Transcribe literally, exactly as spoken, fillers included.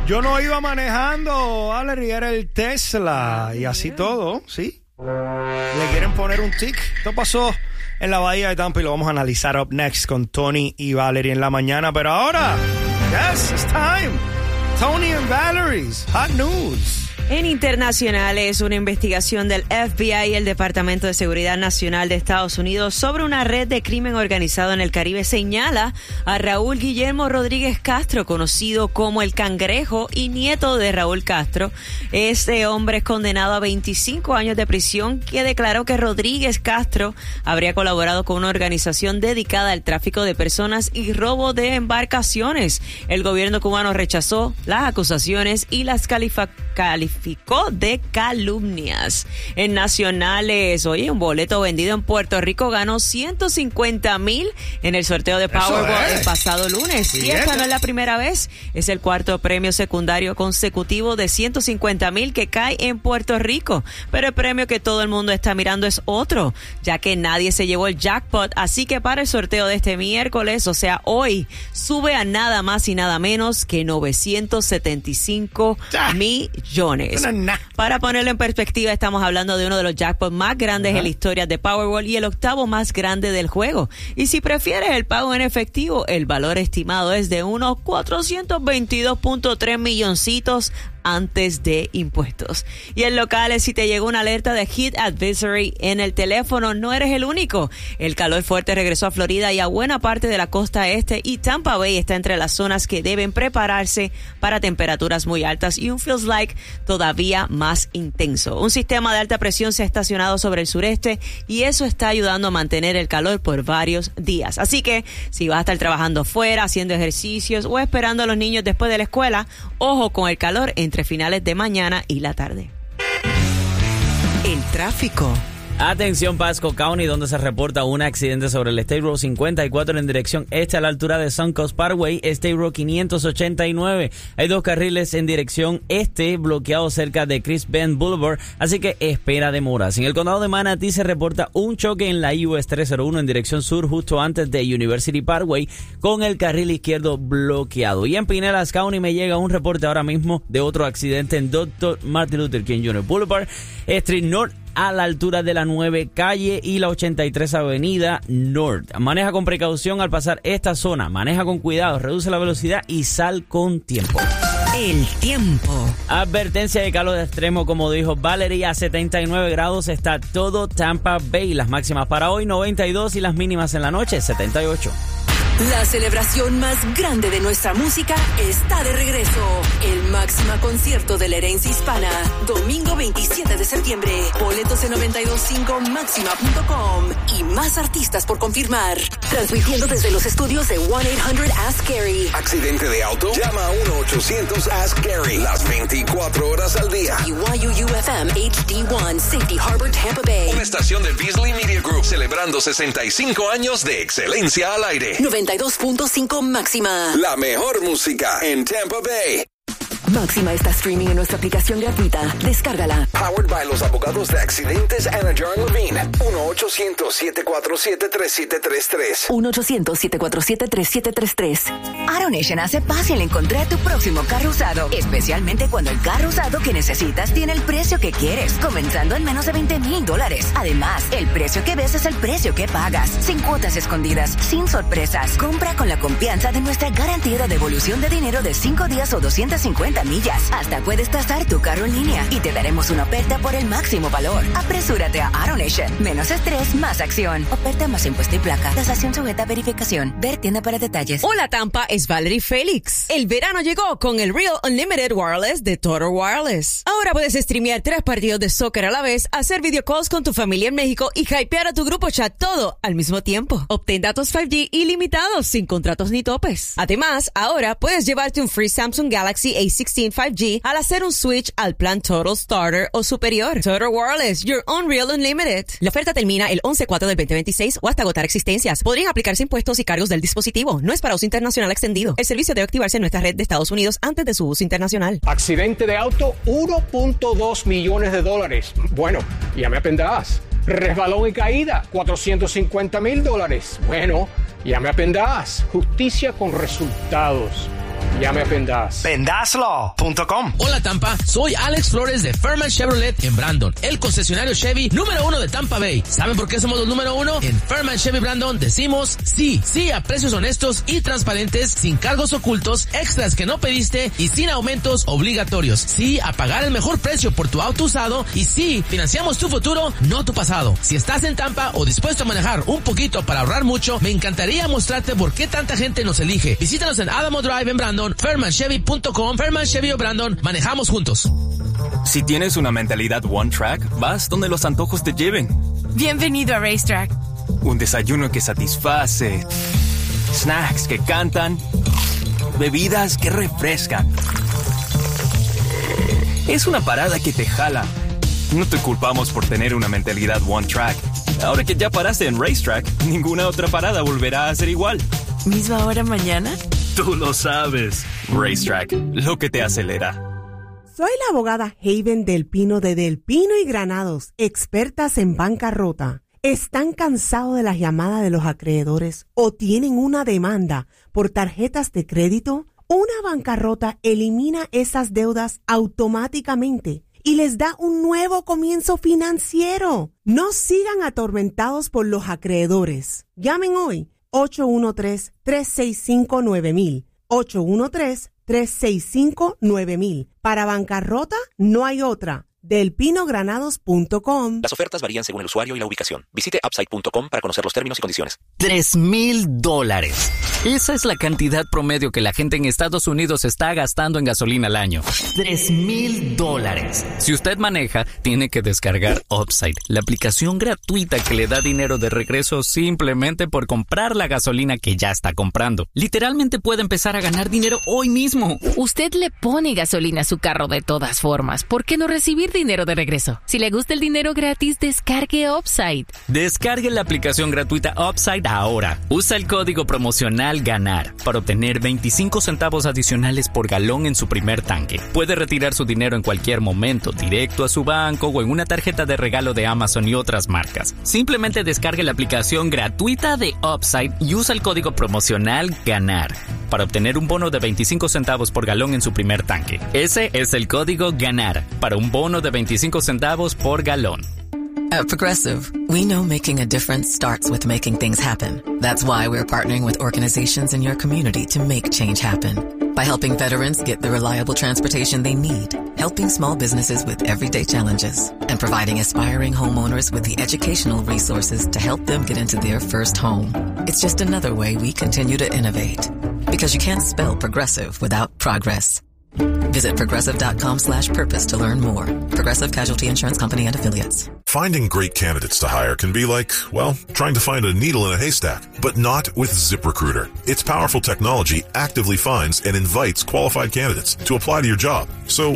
Yo no iba manejando, Valerie, era el Tesla. Y así todo, ¿sí? Le quieren poner un tic. Esto pasó en la bahía de Tampa y lo vamos a analizar up next con Tony y Valerie en la mañana. Pero ahora, yes, it's time. Tony and Valerie's Hot News. En internacionales, una investigación del F B I y el Departamento de Seguridad Nacional de Estados Unidos sobre una red de crimen organizado en el Caribe señala a Raúl Guillermo Rodríguez Castro, conocido como el Cangrejo y nieto de Raúl Castro. Este hombre es condenado a veinticinco años de prisión, que declaró que Rodríguez Castro habría colaborado con una organización dedicada al tráfico de personas y robo de embarcaciones. El gobierno cubano rechazó las acusaciones y las calificaciones calificó de calumnias. En nacionales, oye, un boleto vendido en Puerto Rico ganó ciento cincuenta mil en el sorteo de Powerball el pasado lunes. Y esta no es la primera vez, es el cuarto premio secundario consecutivo de ciento cincuenta mil que cae en Puerto Rico. Pero el premio que todo el mundo está mirando es otro, ya que nadie se llevó el jackpot. Así que para el sorteo de este miércoles, o sea, hoy, sube a nada más y nada menos que novecientos setenta y cinco millones. Para ponerlo en perspectiva, estamos hablando de uno de los jackpots más grandes uh-huh. en la historia de Powerball y el octavo más grande del juego. Y si prefieres el pago en efectivo, el valor estimado es de unos cuatrocientos veintidós punto tres milloncitos antes de impuestos. Y en locales, si te llegó una alerta de Heat Advisory en el teléfono, no eres el único. El calor fuerte regresó a Florida y a buena parte de la costa este, y Tampa Bay está entre las zonas que deben prepararse para temperaturas muy altas y un feels like todavía más intenso. Un sistema de alta presión se ha estacionado sobre el sureste y eso está ayudando a mantener el calor por varios días. Así que si vas a estar trabajando fuera, haciendo ejercicios o esperando a los niños después de la escuela, ojo con el calor entre finales de mañana y la tarde. El tráfico. Atención, Pasco County, donde se reporta un accidente sobre el State Road cincuenta y cuatro en dirección este a la altura de Suncoast Parkway, State Road quinientos ochenta y nueve. Hay dos carriles en dirección este bloqueados cerca de Chris Bend Boulevard, así que espera demoras. En el condado de Manatee se reporta un choque en la U S trescientos uno en dirección sur justo antes de University Parkway con el carril izquierdo bloqueado. Y en Pinellas County me llega un reporte ahora mismo de otro accidente en doctor Martin Luther King junior Boulevard, Street North, a la altura de la nueve calle y la ochenta y tres avenida North. Maneja con precaución al pasar esta zona, maneja con cuidado, reduce la velocidad y sal con tiempo. El tiempo. Advertencia de calor extremo, como dijo Valerie, a setenta y nueve grados está todo Tampa Bay. Las máximas para hoy noventa y dos y las mínimas en la noche setenta y ocho. La celebración más grande de nuestra música está de regreso. El Máxima Concierto de la Herencia Hispana. Domingo veintisiete de septiembre. Boletos en noventa y dos punto cinco máxima punto com. Y más artistas por confirmar. Transmitiendo desde los estudios de one eight hundred ask Gary. ¿Accidente de auto? Llama a uno ochocientos ask Gary. Las veinticuatro horas al día. Y Y U U F M H D uno Safety Harbor Tampa Bay. Una estación de Beasley Media Group celebrando sesenta y cinco años de excelencia al aire. noventa y dos punto cinco Máxima. La mejor música en Tampa Bay. Máxima está streaming en nuestra aplicación gratuita. Descárgala. Powered by los abogados de accidentes Anna John Levine. uno ochocientos siete cuatro siete tres siete tres tres. uno ochocientos siete cuatro siete tres siete tres tres. AutoNation hace fácil encontrar tu próximo carro usado, especialmente cuando el carro usado que necesitas tiene el precio que quieres, comenzando en menos de veinte mil dólares. Además, el precio que ves es el precio que pagas, sin cuotas escondidas, sin sorpresas. Compra con la confianza de nuestra garantía de devolución de dinero de cinco días o doscientas cincuenta millas. Hasta puedes tasar tu carro en línea y te daremos una oferta por el máximo valor. Apresúrate a AutoNation. Menos estrés, más acción. Oferta más impuesto y placa. Tasación sujeta a verificación. Ver tienda para detalles. Hola Tampa, es Valerie Félix. El verano llegó con el Real Unlimited Wireless de Total Wireless. Ahora puedes streamear tres partidos de soccer a la vez, hacer video calls con tu familia en México y hypear a tu grupo chat todo al mismo tiempo. Obtén datos cinco G ilimitados sin contratos ni topes. Además, ahora puedes llevarte un free Samsung Galaxy A sixteen cinco G al hacer un switch al plan Total Starter o superior. Total Wireless, your own Real Unlimited. La oferta termina el once cuatro del veinte veintiséis o hasta agotar existencias. Podrían aplicarse impuestos y cargos del dispositivo. No es para uso internacional extendido. El servicio debe activarse en nuestra red de Estados Unidos antes de su uso internacional. Accidente de auto, uno punto dos millones de dólares. Bueno, ya me aprenderás. Resbalón y caída, cuatrocientos cincuenta mil dólares. Bueno, ya me aprenderás. Justicia con resultados. Ya me apendás. Pendazlo punto com. Hola Tampa, soy Alex Flores de Fairman Chevrolet en Brandon, el concesionario Chevy número uno de Tampa Bay. ¿Saben por qué somos los número uno? En Fairman Chevy Brandon decimos sí, sí a precios honestos y transparentes, sin cargos ocultos, extras que no pediste y sin aumentos obligatorios. Sí a pagar el mejor precio por tu auto usado y sí, financiamos tu futuro, no tu pasado. Si estás en Tampa o dispuesto a manejar un poquito para ahorrar mucho, me encantaría mostrarte por qué tanta gente nos elige. Visítanos en Adamo Drive en Brandon, Fairman Chevy punto com, Fairman Chevy o Brandon, manejamos juntos. Si tienes una mentalidad One Track, vas donde los antojos te lleven. Bienvenido a Racetrack. Un desayuno que satisface, snacks que cantan, bebidas que refrescan. Es una parada que te jala. No te culpamos por tener una mentalidad One Track. Ahora que ya paraste en Racetrack, ninguna otra parada volverá a ser igual. ¿Misma hora mañana? Tú lo sabes. Racetrack, lo que te acelera. Soy la abogada Haven Del Pino de Del Pino y Granados, expertas en bancarrota. ¿Están cansados de las llamadas de los acreedores o tienen una demanda por tarjetas de crédito? Una bancarrota elimina esas deudas automáticamente y les da un nuevo comienzo financiero. No sigan atormentados por los acreedores. Llamen hoy ocho uno tres, tres seis cinco, nueve mil. ocho uno tres, tres seis cinco, nueve mil. Para bancarrota no hay otra. del pino granados punto com. Las ofertas varían según el usuario y la ubicación. Visite upside punto com para conocer los términos y condiciones. Tres mil dólares. Esa es la cantidad promedio que la gente en Estados Unidos está gastando en gasolina al año. Tres mil dólares. Si usted maneja, tiene que descargar Upside, la aplicación gratuita que le da dinero de regreso simplemente por comprar la gasolina que ya está comprando. Literalmente puede empezar a ganar dinero hoy mismo. Usted le pone gasolina a su carro de todas formas. ¿Por qué no recibir dinero de regreso? Si le gusta el dinero gratis, descargue Upside. Descargue la aplicación gratuita Upside ahora. Usa el código promocional GANAR para obtener veinticinco centavos adicionales por galón en su primer tanque. Puede retirar su dinero en cualquier momento, directo a su banco o en una tarjeta de regalo de Amazon y otras marcas. Simplemente descargue la aplicación gratuita de Upside y usa el código promocional GANAR para obtener un bono de veinticinco centavos por galón en su primer tanque. Ese es el código GANAR para un bono de veinticinco centavos por galón. At Progressive, we know making a difference starts with making things happen. That's why we're partnering with organizations in your community to make change happen. By helping veterans get the reliable transportation they need, helping small businesses with everyday challenges, and providing aspiring homeowners with the educational resources to help them get into their first home. It's just another way we continue to innovate. Because you can't spell progressive without progress. Visit progressive.com slash purpose to learn more. Progressive Casualty Insurance Company and Affiliates. Finding great candidates to hire can be like, well, trying to find a needle in a haystack, but not with ZipRecruiter. Its powerful technology actively finds and invites qualified candidates to apply to your job. So